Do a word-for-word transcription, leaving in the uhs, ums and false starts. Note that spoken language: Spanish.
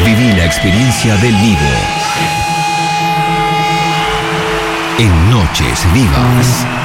Viví la experiencia del vivo. En Noches Vivas.